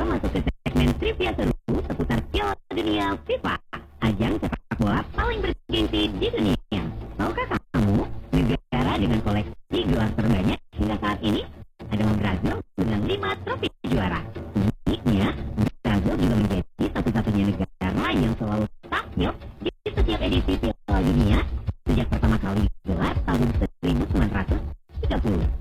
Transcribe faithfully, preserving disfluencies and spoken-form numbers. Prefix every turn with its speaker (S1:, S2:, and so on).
S1: masuk ke segmen trivia seru seputar Piala Dunia FIFA, ajang sepak bola paling bergengsi di dunia. Tahukah kamu, negara dengan koleksi gelar terbanyak hingga saat ini adalah Brazil dengan lima trofi juara. Uniknya, Brazil juga menjadi satu-satunya negara yang selalu tampil di setiap edisi Piala Dunia sejak pertama kali digelar tahun seribu sembilan ratus tiga puluh.